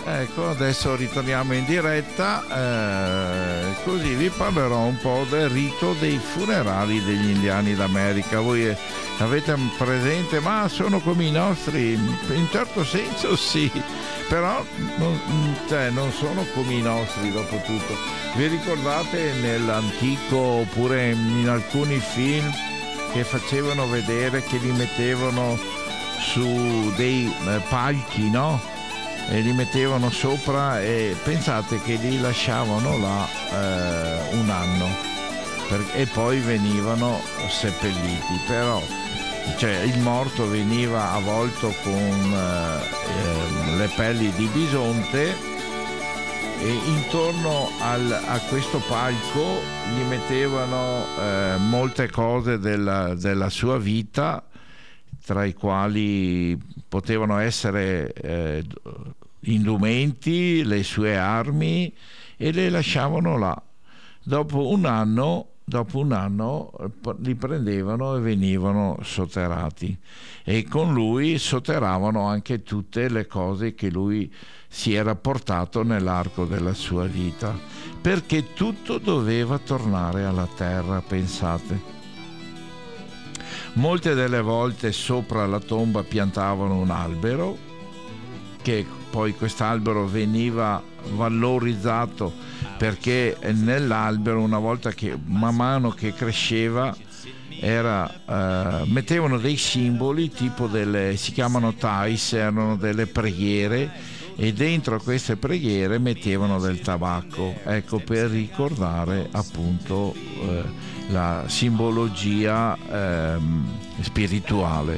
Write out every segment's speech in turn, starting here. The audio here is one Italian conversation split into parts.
Ecco, adesso ritorniamo in diretta, così vi parlerò un po' del rito dei funerali degli indiani d'America. Voi avete presente, ma sono come i nostri? In certo senso sì, però non sono come i nostri dopo tutto. Vi ricordate nell'antico, oppure in alcuni film che facevano vedere che li mettevano su dei palchi, no? E li mettevano sopra e pensate che li lasciavano là un anno e poi venivano seppelliti. Però cioè, il morto veniva avvolto con le pelli di bisonte e intorno a questo palco gli mettevano molte cose della sua vita, tra i quali potevano essere indumenti, le sue armi, e le lasciavano là. Dopo un anno li prendevano e venivano sotterrati, e con lui sotterravano anche tutte le cose che lui si era portato nell'arco della sua vita, perché tutto doveva tornare alla terra, pensate. Molte delle volte sopra la tomba piantavano un albero, che poi quest'albero veniva valorizzato, perché nell'albero, una volta che man mano che cresceva, mettevano dei simboli tipo si chiamano tais, erano delle preghiere, e dentro queste preghiere mettevano del tabacco, ecco, per ricordare appunto la simbologia spirituale.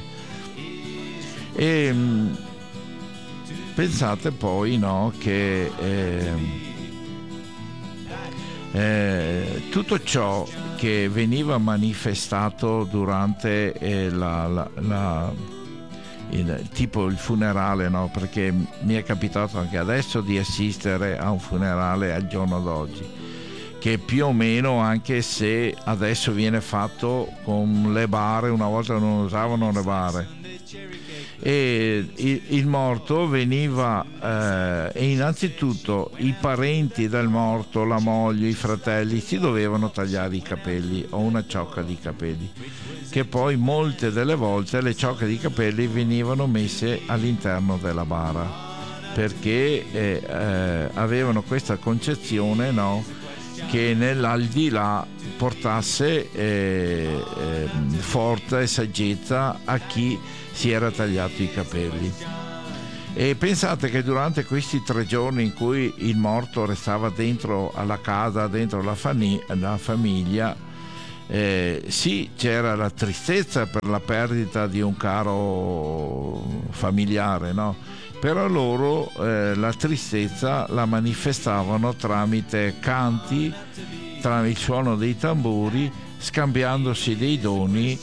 E pensate poi, no, che tutto ciò che veniva manifestato durante tipo il funerale, no? Perché mi è capitato anche adesso di assistere a un funerale al giorno d'oggi, che più o meno, anche se adesso viene fatto con le bare, una volta non usavano le bare, e il morto veniva e innanzitutto i parenti del morto, la moglie, i fratelli, si dovevano tagliare i capelli o una ciocca di capelli, che poi molte delle volte le ciocche di capelli venivano messe all'interno della bara, perché avevano questa concezione, no, che nell'aldilà portasse forza e saggezza a chi si era tagliato i capelli. E pensate che durante questi 3 giorni in cui il morto restava dentro alla casa, dentro la famiglia, sì, c'era la tristezza per la perdita di un caro familiare, no? Però loro la tristezza la manifestavano tramite canti, tramite il suono dei tamburi, scambiandosi dei doni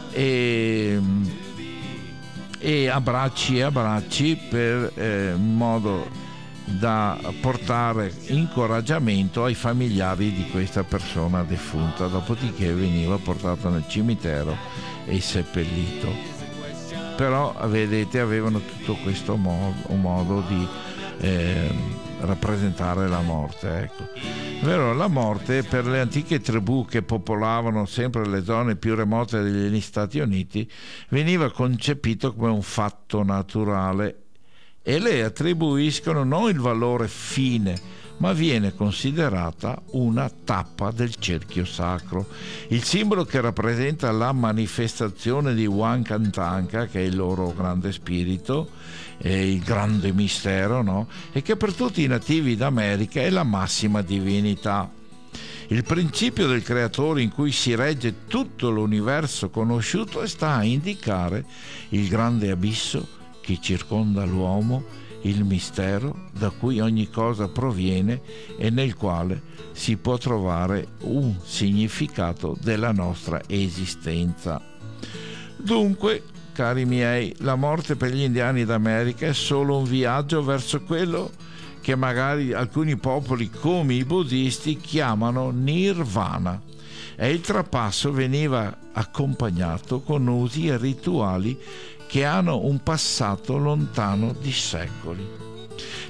e abbracci per in modo da portare incoraggiamento ai familiari di questa persona defunta. Dopodiché veniva portato nel cimitero e seppellito. Però vedete, avevano tutto questo modo di rappresentare la morte, ecco. Vero, la morte per le antiche tribù che popolavano sempre le zone più remote degli Stati Uniti veniva concepito come un fatto naturale, e le attribuiscono non il valore fine, ma viene considerata una tappa del cerchio sacro, il simbolo che rappresenta la manifestazione di Wankantanka, che è il loro grande spirito, il grande mistero, no? E che per tutti i nativi d'America è la massima divinità. Il principio del creatore in cui si regge tutto l'universo conosciuto e sta a indicare il grande abisso che circonda l'uomo, il mistero da cui ogni cosa proviene e nel quale si può trovare un significato della nostra esistenza. Dunque, cari miei, la morte per gli indiani d'America è solo un viaggio verso quello che magari alcuni popoli come i buddisti chiamano nirvana, e il trapasso veniva accompagnato con usi e rituali che hanno un passato lontano di secoli.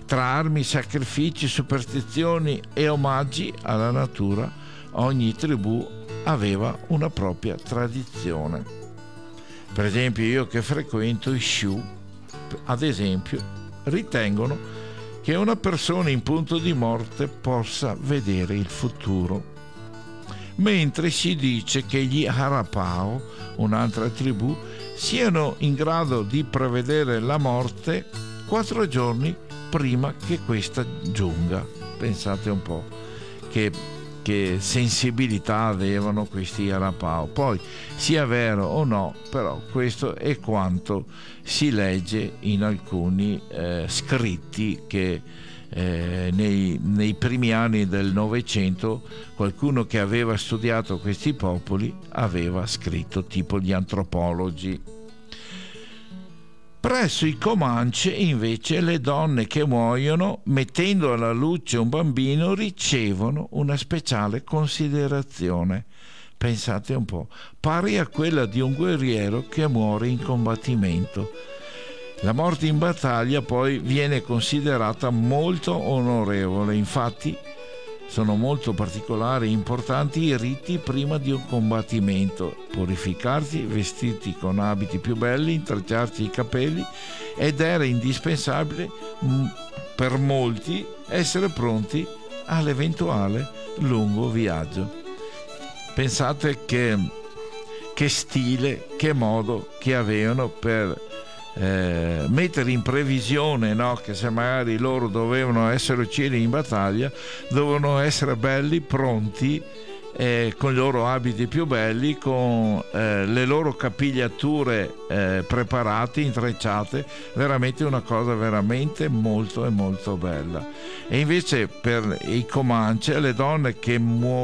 Tra armi, sacrifici, superstizioni e omaggi alla natura, ogni tribù aveva una propria tradizione. Per esempio, io che frequento i Shu, ad esempio, ritengono che una persona in punto di morte possa vedere il futuro, mentre si dice che gli Harapao, un'altra tribù, siano in grado di prevedere la morte 4 giorni prima che questa giunga. Pensate un po' che sensibilità avevano questi Harapao. Poi, sia vero o no, però questo è quanto si legge in alcuni scritti che nei primi anni del Novecento qualcuno che aveva studiato questi popoli aveva scritto, tipo gli antropologi. Presso i Comanche invece le donne che muoiono mettendo alla luce un bambino ricevono una speciale considerazione, pensate un po', pari a quella di un guerriero che muore in combattimento. La morte in battaglia poi viene considerata molto onorevole, infatti sono molto particolari e importanti i riti prima di un combattimento: purificarsi, vestirsi con abiti più belli, intrecciarsi i capelli, ed era indispensabile per molti essere pronti all'eventuale lungo viaggio. Pensate che stile, che modo che avevano per mettere in previsione, no, che se magari loro dovevano essere uccisi in battaglia, dovevano essere belli, pronti, con i loro abiti più belli, con le loro capigliature preparate, intrecciate, veramente una cosa veramente molto e molto bella. E invece per i Comanche le donne che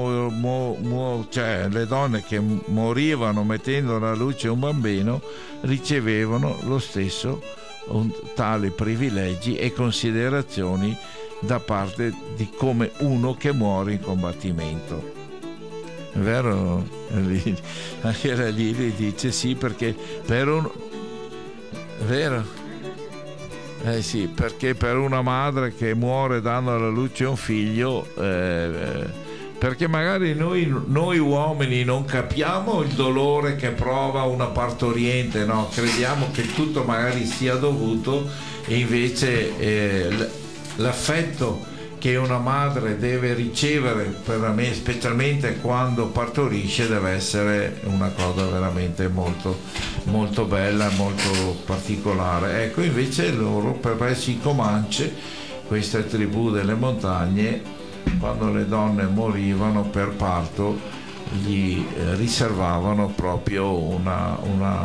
le donne che morivano mettendo alla luce un bambino ricevevano lo stesso tali privilegi e considerazioni da parte di come uno che muore in combattimento. È vero? Anche lì dice sì, perché per un... È vero? Sì, perché per una madre che muore dando alla luce un figlio, perché magari noi uomini non capiamo il dolore che prova una partoriente, no? Crediamo che tutto magari sia dovuto, e invece l'affetto che una madre deve ricevere, per me specialmente quando partorisce, deve essere una cosa veramente molto, molto bella, molto particolare. Ecco, invece loro, presso i Comanche, questa tribù delle montagne, quando le donne morivano per parto gli riservavano proprio una